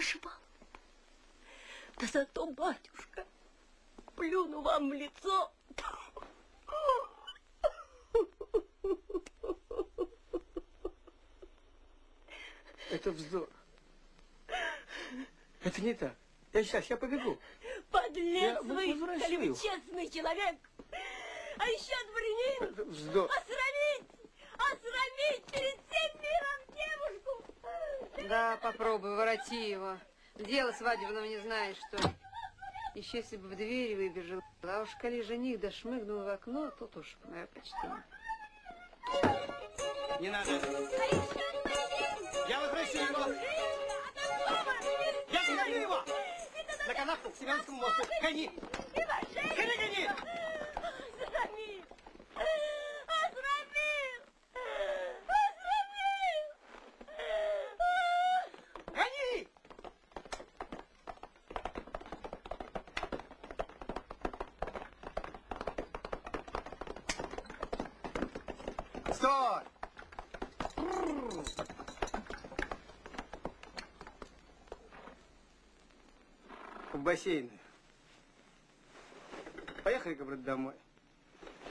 ошибалась. Да зато, батюшка, плюну вам в лицо. Это вздор. Это не так. Я побегу. Подлец вы, коли вы честный человек. А еще дворянин. Это вздор. Осрамить перед всем миром девушку. Да, попробуй, вороти его. Дело свадебного не знаешь, что ли. Еще если бы в двери выбежал. А уж коли жених да шмыгнул в окно, тут уж мое почтение. Не надо. Я возвращу его. Я сгоню его. На канавку к Семеновскому мосту. Гони. Гони. Осрамил. Гони. Стой! В бассейн. Поехали-ка, брат, домой.